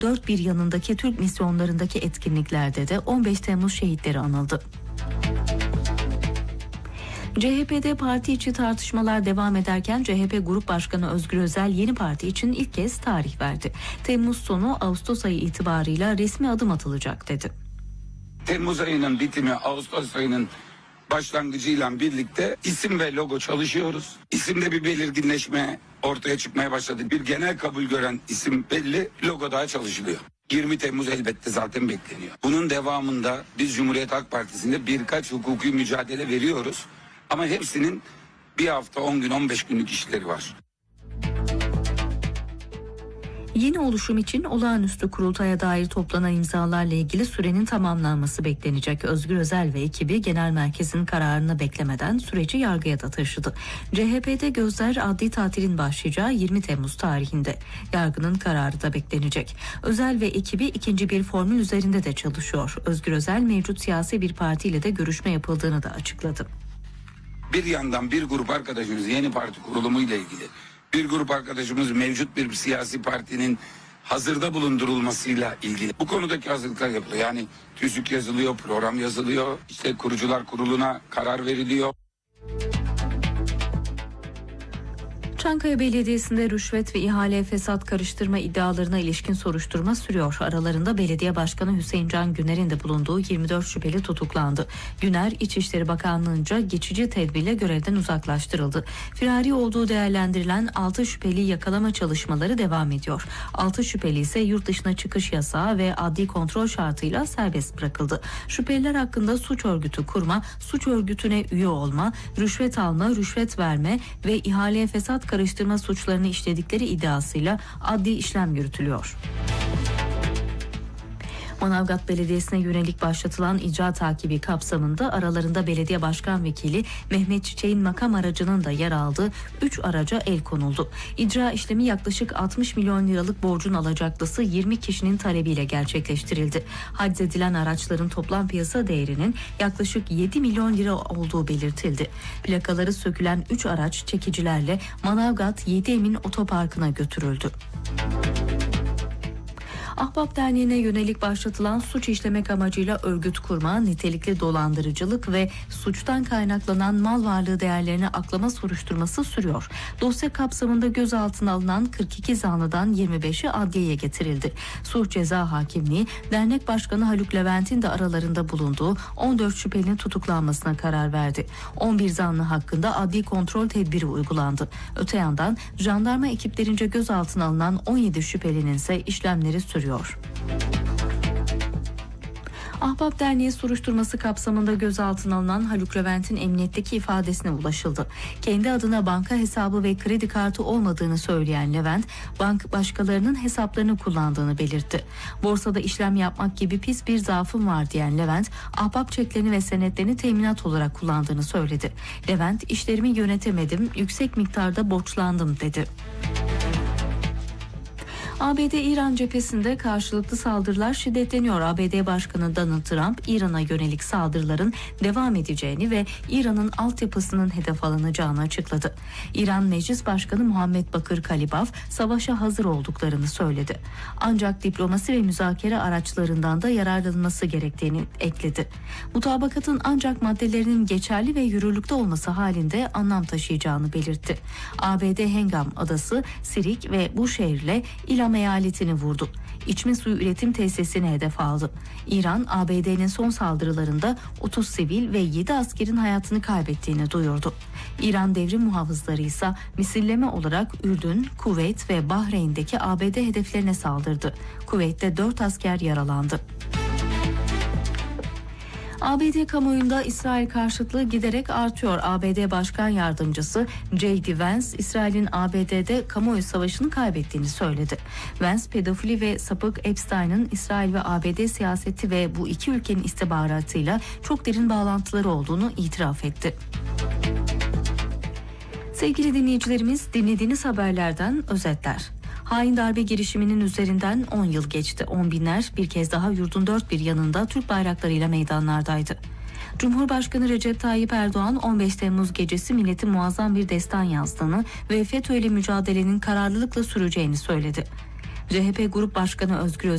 dört bir yanındaki Türk misyonlarındaki etkinliklerde de 15 Temmuz şehitleri anıldı. CHP'de parti içi tartışmalar devam ederken CHP Grup Başkanı Özgür Özel yeni parti için ilk kez tarih verdi. Temmuz sonu Ağustos ayı itibarıyla resmi adım atılacak dedi. Temmuz ayının bitimi, Ağustos ayının başlangıcıyla birlikte isim ve logo çalışıyoruz. İsimde bir belirginleşme ortaya çıkmaya başladı. Bir genel kabul gören isim belli, logo daha çalışılıyor. 20 Temmuz elbette zaten bekleniyor. Bunun devamında biz Cumhuriyet Halk Partisi'nde birkaç hukuki mücadele veriyoruz. Ama hepsinin bir hafta, 10 gün, 15 günlük işleri var. Yeni oluşum için olağanüstü kurultaya dair toplanan imzalarla ilgili sürenin tamamlanması beklenecek. Özgür Özel ve ekibi genel merkezin kararını beklemeden süreci yargıya da taşıdı. CHP'de gözler adli tatilin başlayacağı 20 Temmuz tarihinde. Yargının kararı da beklenecek. Özel ve ekibi ikinci bir formül üzerinde de çalışıyor. Özgür Özel mevcut siyasi bir partiyle de görüşme yapıldığını da açıkladı. Bir yandan bir grup arkadaşımız yeni parti kurulumu ile ilgili, bir grup arkadaşımız mevcut bir siyasi partinin hazırda bulundurulmasıyla ilgili. Bu konudaki hazırlıklar yapılıyor. Yani tüzük yazılıyor, program yazılıyor, işte kurucular kuruluna karar veriliyor. Çankaya Belediyesi'nde rüşvet ve ihale fesat karıştırma iddialarına ilişkin soruşturma sürüyor. Aralarında Belediye Başkanı Hüseyin Can Güner'in de bulunduğu 24 şüpheli tutuklandı. Güner, İçişleri Bakanlığı'nca geçici tedbirle görevden uzaklaştırıldı. Firari olduğu değerlendirilen 6 şüpheli yakalama çalışmaları devam ediyor. 6 şüpheli ise yurt dışına çıkış yasağı ve adli kontrol şartıyla serbest bırakıldı. Şüpheliler hakkında suç örgütü kurma, suç örgütüne üye olma, rüşvet alma, rüşvet verme ve ihaleye fesat karıştırma suçlarını işledikleri iddiasıyla adli işlem yürütülüyor. Manavgat Belediyesi'ne yönelik başlatılan icra takibi kapsamında aralarında belediye başkan vekili Mehmet Çiçek'in makam aracının da yer aldığı 3 araca el konuldu. İcra işlemi yaklaşık 60 milyon liralık borcun alacaklısı 20 kişinin talebiyle gerçekleştirildi. Haczedilen araçların toplam piyasa değerinin yaklaşık 7 milyon lira olduğu belirtildi. Plakaları sökülen 3 araç çekicilerle Manavgat 7 Emin Otoparkı'na götürüldü. Ahbap Derneği'ne yönelik başlatılan suç işlemek amacıyla örgüt kurma, nitelikli dolandırıcılık ve suçtan kaynaklanan mal varlığı değerlerini aklama soruşturması sürüyor. Dosya kapsamında gözaltına alınan 42 zanlıdan 25'i adliyeye getirildi. Suç Ceza Hakimliği, dernek başkanı Haluk Levent'in de aralarında bulunduğu 14 şüphelinin tutuklanmasına karar verdi. 11 zanlı hakkında adli kontrol tedbiri uygulandı. Öte yandan jandarma ekiplerince gözaltına alınan 17 şüphelinin ise işlemleri sürüyor. Ahbap Derneği soruşturması kapsamında gözaltına alınan Haluk Levent'in emniyetteki ifadesine ulaşıldı. Kendi adına banka hesabı ve kredi kartı olmadığını söyleyen Levent, bank başkalarının hesaplarını kullandığını belirtti. Borsada işlem yapmak gibi pis bir zaafım var diyen Levent, ahbap çeklerini ve senetlerini teminat olarak kullandığını söyledi. Levent, işlerimi yönetemedim, yüksek miktarda borçlandım dedi. ABD-İran cephesinde karşılıklı saldırılar şiddetleniyor. ABD Başkanı Donald Trump, İran'a yönelik saldırıların devam edeceğini ve İran'ın altyapısının hedef alınacağını açıkladı. İran Meclis Başkanı Muhammed Bakır Kalibaf, savaşa hazır olduklarını söyledi. Ancak diplomasi ve müzakere araçlarından da yararlanılması gerektiğini ekledi. Mutabakatın ancak maddelerinin geçerli ve yürürlükte olması halinde anlam taşıyacağını belirtti. ABD Hengam Adası, Sirik ve Bushehr'le İlam eyaletini vurdu. İçme suyu üretim tesisini hedef aldı. İran, ABD'nin son saldırılarında 30 sivil ve 7 askerin hayatını kaybettiğini duyurdu. İran devrim muhafızları ise misilleme olarak Ürdün, Kuveyt ve Bahreyn'deki ABD hedeflerine saldırdı. Kuveyt'te 4 asker yaralandı. ABD kamuoyunda İsrail karşıtlığı giderek artıyor. ABD Başkan Yardımcısı J.D. Vance, İsrail'in ABD'de kamuoyu savaşını kaybettiğini söyledi. Vance, pedofili ve sapık Epstein'ın İsrail ve ABD siyaseti ve bu iki ülkenin istihbaratıyla çok derin bağlantıları olduğunu itiraf etti. Sevgili dinleyicilerimiz, dinlediğiniz haberlerden özetler. Hain darbe girişiminin üzerinden 10 yıl geçti. On binler bir kez daha yurdun dört bir yanında Türk bayraklarıyla meydanlardaydı. Cumhurbaşkanı Recep Tayyip Erdoğan 15 Temmuz gecesi milletin muazzam bir destan yazdığını ve FETÖ ile mücadelenin kararlılıkla süreceğini söyledi. CHP Grup Başkanı Özgür